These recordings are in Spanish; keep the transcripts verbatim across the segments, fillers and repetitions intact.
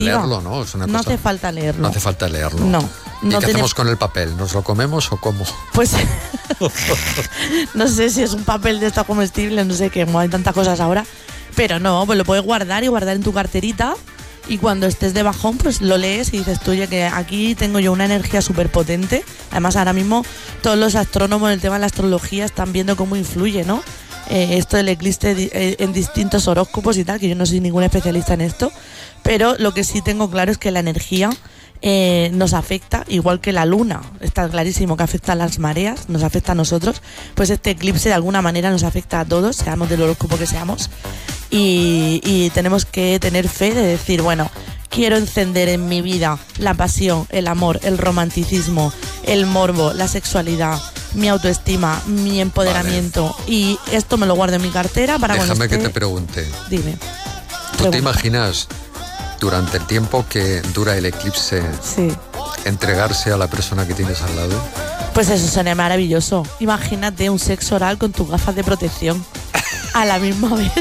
leerlo, ¿no? Es una no cosa... hace falta leerlo. No hace falta leerlo. No. ¿Y no qué tiene... hacemos con el papel? ¿Nos lo comemos o cómo? Pues no sé si es un papel de esta comestible, no sé qué, como hay tantas cosas ahora. Pero no, pues lo puedes guardar y guardar en tu carterita. Y cuando estés de bajón, pues lo lees y dices tú, oye, que aquí tengo yo una energía súper potente. Además, ahora mismo todos los astrónomos en el tema de la astrología están viendo cómo influye, ¿no? Eh, esto del eclipse eh, en distintos horóscopos y tal, que yo no soy ningún especialista en esto. Pero lo que sí tengo claro es que la energía eh, nos afecta, igual que la luna. Está clarísimo que afecta a las mareas, nos afecta a nosotros. Pues este eclipse de alguna manera nos afecta a todos, seamos del horóscopo que seamos. Y, y tenemos que tener fe de decir, bueno, quiero encender en mi vida la pasión, el amor, el romanticismo, el morbo, la sexualidad, mi autoestima, mi empoderamiento. Vale. Y esto me lo guardo en mi cartera para Déjame cuando esté... que te pregunte. Dime. ¿Tú Pregunta. te imaginas durante el tiempo que dura el eclipse sí. entregarse a la persona que tienes al lado? Pues eso sería maravilloso. Imagínate un sexo oral con tus gafas de protección a la misma vez.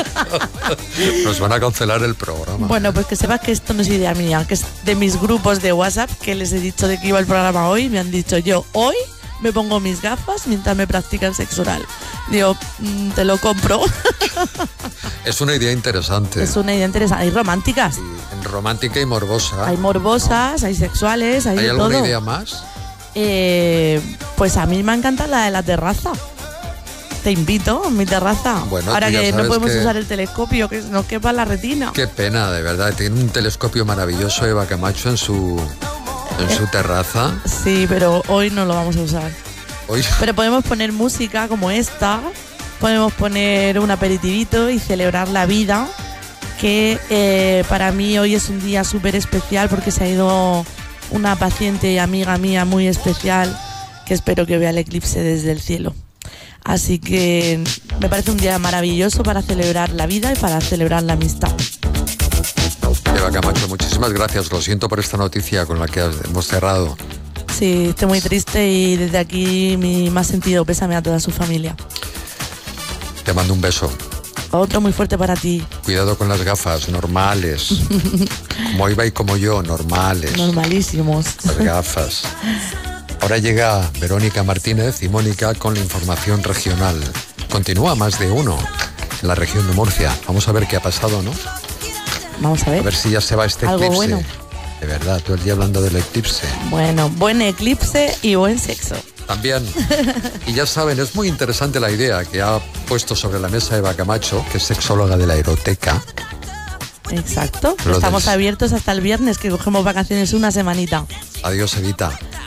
Nos van a cancelar el programa. Bueno, pues que sepas que esto no es idea mía, que es de mis grupos de WhatsApp que les he dicho de que iba el programa hoy. Me han dicho, yo hoy me pongo mis gafas mientras me practican sexo oral. Digo, mmm, te lo compro. Es una idea interesante. Es una idea interesante. Hay románticas. Sí, romántica y morbosa. Hay morbosas, ¿no? Hay sexuales, hay, ¿Hay de alguna todo. idea más? Eh, pues a mí me encanta la de la terraza. Te invito a mi terraza. Bueno, ahora que no podemos que... usar el telescopio, que nos quepa la retina. Qué pena, de verdad. Tiene un telescopio maravilloso Eva Camacho en su, en eh, su terraza. Sí, pero hoy no lo vamos a usar. Hoy... Pero podemos poner música como esta. Podemos poner un aperitivito y celebrar la vida. Que eh, para mí hoy es un día súper especial porque se ha ido una paciente y amiga mía muy especial que espero que vea el eclipse desde el cielo. Así que me parece un día maravilloso para celebrar la vida y para celebrar la amistad. Eva Camacho, muchísimas gracias. Lo siento por esta noticia con la que hemos cerrado. Sí, estoy muy triste y desde aquí mi más sentido pésame a toda su familia. Te mando un beso. Otro muy fuerte para ti. Cuidado con las gafas, normales. Como Eva y como yo, normales. Normalísimos. Las gafas. Ahora llega Verónica Martínez y Mónica con la información regional. Continúa Más de Uno en la región de Murcia. Vamos a ver qué ha pasado, ¿no? Vamos a ver. A ver si ya se va este algo eclipse. Bueno. De verdad, todo el día hablando del eclipse. Bueno, buen eclipse y buen sexo. También. Y ya saben, es muy interesante la idea que ha puesto sobre la mesa Eva Camacho, que es sexóloga de la Eroteca. Exacto. Lo Estamos del... abiertos hasta el viernes, que cogemos vacaciones una semanita. Adiós, Evita.